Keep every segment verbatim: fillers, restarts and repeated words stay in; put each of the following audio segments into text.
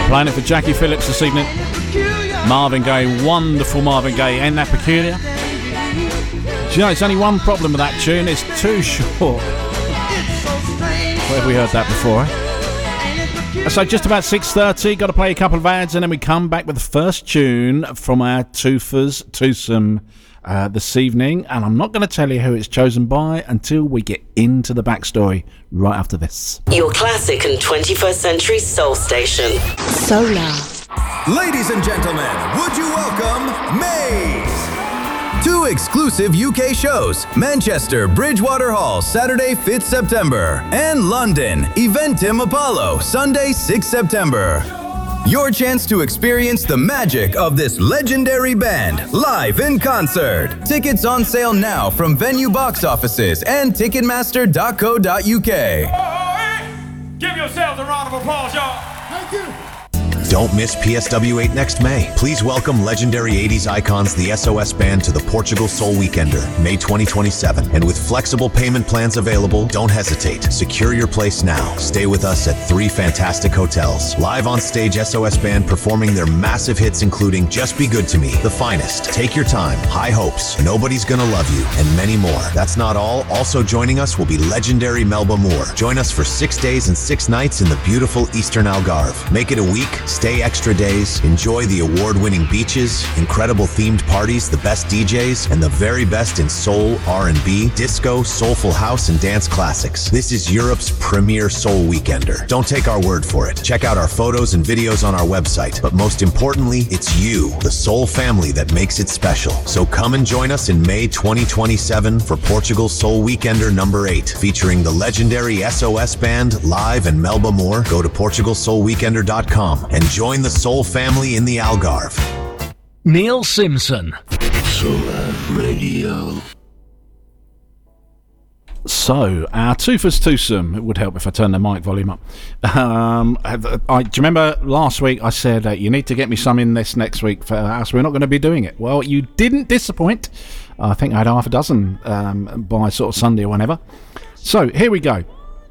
Playing it for Jackie Phillips this evening. Marvin Gaye, wonderful Marvin Gaye, and that peculiar. Do you know, it's only one problem with that tune, it's too short. Where have we heard that before, eh? So just about six thirty, got to play a couple of ads, and then we come back with the first tune from our Twofers twosome uh, this evening. And I'm not going to tell you who it's chosen by until we get into the backstory right after this. Your classic and twenty-first century soul station. Solar. Ladies and gentlemen, would you welcome Maze? Two exclusive U K shows, Manchester, Bridgewater Hall, Saturday, fifth September, and London, Eventim Apollo, Sunday, sixth September. Your chance to experience the magic of this legendary band live in concert. Tickets on sale now from venue box offices and ticketmaster dot co dot uk. Give yourselves a round of applause, y'all. Thank you. Don't miss P S W eight next May. Please welcome legendary eighties icons, the S O S Band, to the Portugal Soul Weekender, May twenty twenty-seven. And with flexible payment plans available, don't hesitate. Secure your place now. Stay with us at three fantastic hotels. Live on stage, S O S Band performing their massive hits, including Just Be Good to Me, The Finest, Take Your Time, High Hopes, Nobody's Gonna Love You, and many more. That's not all. Also joining us will be legendary Melba Moore. Join us for six days and six nights in the beautiful Eastern Algarve. Make it a week. Stay extra days, enjoy the award-winning beaches, incredible themed parties, the best D Js, and the very best in soul, R and B, disco, soulful house, and dance classics. This is Europe's premier soul weekender. Don't take our word for it. Check out our photos and videos on our website. But most importantly, it's you, the soul family, that makes it special. So come and join us in May twenty twenty-seven for Portugal Soul Weekender number eight, featuring the legendary S O S Band live and Melba Moore. Go to portugal soul weekender dot com and join the soul family in the Algarve. Neil Simpson. Solar Radio. So, our Twofers twosome, it would help if I turned the mic volume up. Um, I, do you remember last week I said, uh, you need to get me some in this next week for us, we're not going to be doing it. Well, you didn't disappoint. I think I had half a dozen um, by sort of Sunday or whenever. So, here we go.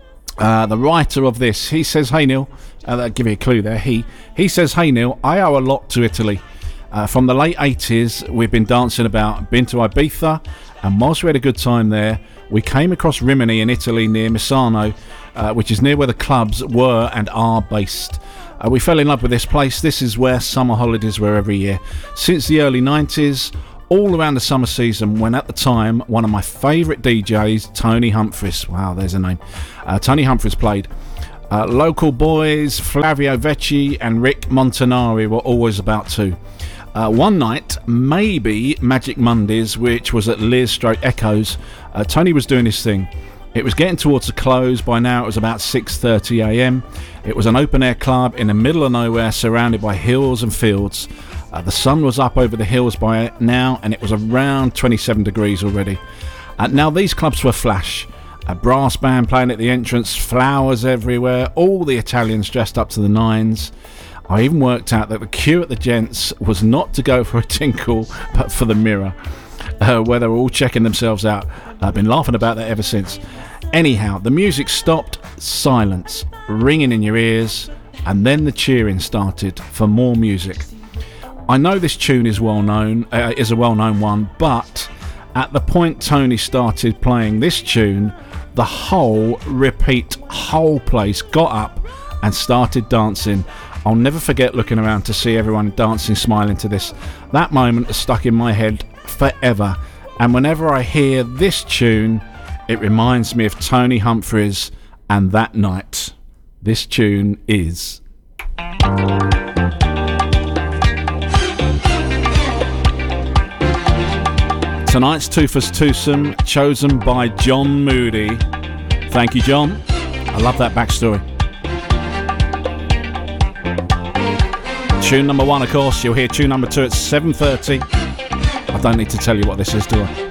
Uh, the writer of this, he says, hey Neil, uh, that'll give you a clue there, he, he says, hey Neil, I owe a lot to Italy. Uh, from the late eighties, we've been dancing about, been to Ibiza, and whilst we had a good time there, we came across Rimini in Italy near Misano, uh, which is near where the clubs were and are based. Uh, we fell in love with this place. This is where summer holidays were every year. Since the early nineties, all around the summer season, when at the time, one of my favourite D Js, Tony Humphries, wow, there's a name, uh, Tony Humphries played. Uh, local boys, Flavio Vecchi and Rick Montanari were always about too. Uh, one night, maybe Magic Mondays, which was at Lear's Stroke Echoes, uh, Tony was doing his thing. It was getting towards the close. By now it was about six thirty a m. It was an open-air club in the middle of nowhere, surrounded by hills and fields. Uh, the sun was up over the hills by now, and it was around twenty-seven degrees already. Uh, now these clubs were flash. A brass band playing at the entrance, flowers everywhere, all the Italians dressed up to the nines. I even worked out that the queue at the gents was not to go for a tinkle, but for the mirror, uh, where they were all checking themselves out. I've been laughing about that ever since. Anyhow, the music stopped, silence, ringing in your ears, and then the cheering started for more music. I know this tune is well known, uh, is a well-known one, but at the point Tony started playing this tune, the whole repeat, whole place got up and started dancing. I'll never forget looking around to see everyone dancing, smiling to this. That moment is stuck in my head forever. And whenever I hear this tune, it reminds me of Tony Humphries and that night. This tune is... Tonight's Twofers twosome, chosen by John Moody. Thank you, John. I love that backstory. Tune number one, of course. You'll hear tune number two at seven thirty. I don't need to tell you what this is, do I?